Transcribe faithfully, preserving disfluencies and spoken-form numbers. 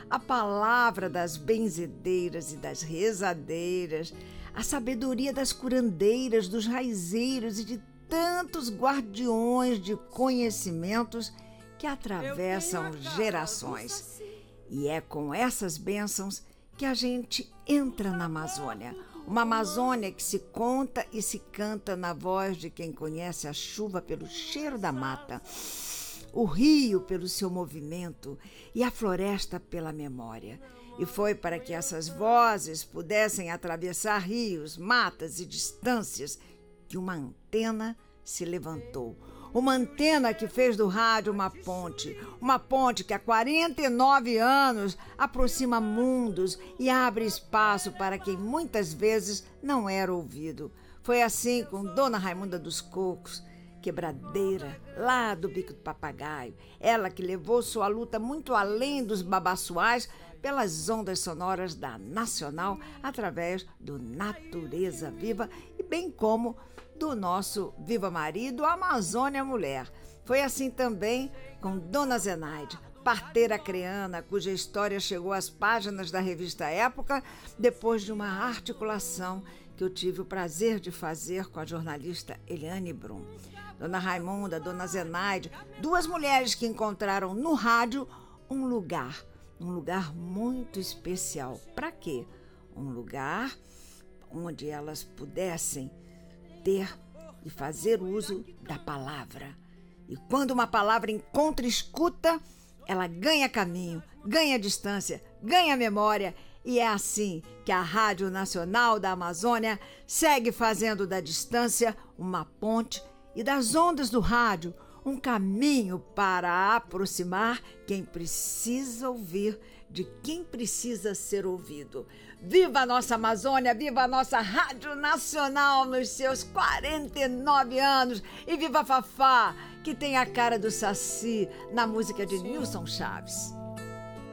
a palavra das benzedeiras e das rezadeiras, a sabedoria das curandeiras, dos raizeiros e de tantos guardiões de conhecimentos que atravessam gerações. E é com essas bênçãos que a gente entra na Amazônia. Uma Amazônia que se conta e se canta na voz de quem conhece a chuva pelo cheiro da mata, o rio pelo seu movimento e a floresta pela memória. E foi para que essas vozes pudessem atravessar rios, matas e distâncias que uma antena se levantou. Uma antena que fez do rádio uma ponte, uma ponte que há quarenta e nove anos aproxima mundos e abre espaço para quem muitas vezes não era ouvido. Foi assim com Dona Raimunda dos Cocos, quebradeira lá do Bico do Papagaio, ela que levou sua luta muito além dos babaçoais pelas ondas sonoras da Nacional através do Natureza Viva e bem como do nosso Viva Marido, Amazônia Mulher. Foi assim também com Dona Zenaide, parteira acreana, cuja história chegou às páginas da revista Época depois de uma articulação que eu tive o prazer de fazer com a jornalista Eliane Brum. Dona Raimunda, Dona Zenaide, duas mulheres que encontraram no rádio um lugar, um lugar muito especial. Para quê? Um lugar onde elas pudessem ter e fazer uso da palavra. E quando uma palavra encontra escuta, ela ganha caminho, ganha distância, ganha memória. E é assim que a Rádio Nacional da Amazônia segue fazendo da distância uma ponte e das ondas do rádio um caminho para aproximar quem precisa ouvir de quem precisa ser ouvido. Viva a nossa Amazônia, viva a nossa Rádio Nacional nos seus quarenta e nove anos e viva a Fafá, que tem a cara do Saci na música de Nilson Chaves.